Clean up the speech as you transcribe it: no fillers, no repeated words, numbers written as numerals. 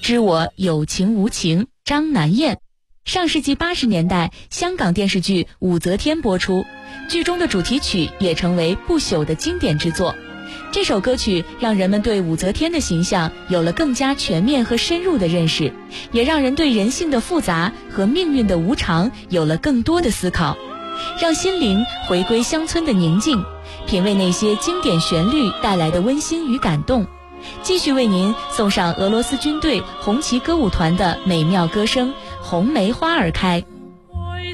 知我有情无情，张南燕。上世纪80年代，香港电视剧《武则天》播出，剧中的主题曲也成为不朽的经典之作。这首歌曲让人们对武则天的形象有了更加全面和深入的认识，也让人对人性的复杂和命运的无常有了更多的思考，让心灵回归乡村的宁静，品味那些经典旋律带来的温馨与感动。继续为您送上俄罗斯军队红旗歌舞团的美妙歌声《红梅花儿开》。